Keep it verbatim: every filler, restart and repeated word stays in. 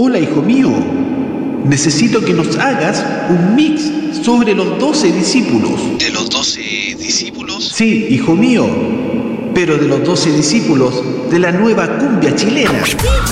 Hola, hijo mío. Necesito que nos hagas un mix sobre los doce discípulos. ¿De los doce discípulos? Sí, hijo mío, pero de los doce discípulos de la nueva cumbia chilena.